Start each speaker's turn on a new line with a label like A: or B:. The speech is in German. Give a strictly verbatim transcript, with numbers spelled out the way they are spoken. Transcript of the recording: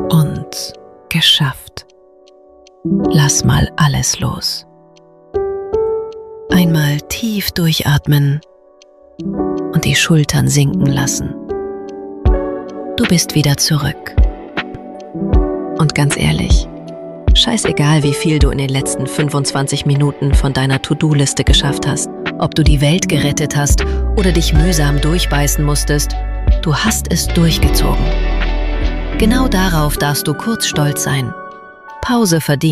A: Und geschafft. Lass mal alles los. Einmal tief durchatmen und die Schultern sinken lassen. Du bist wieder zurück. Und ganz ehrlich, scheißegal, wie viel du in den letzten fünfundzwanzig Minuten von deiner To-Do-Liste geschafft hast, ob du die Welt gerettet hast oder dich mühsam durchbeißen musstest, du hast es durchgezogen. Genau darauf darfst du kurz stolz sein. Pause verdient.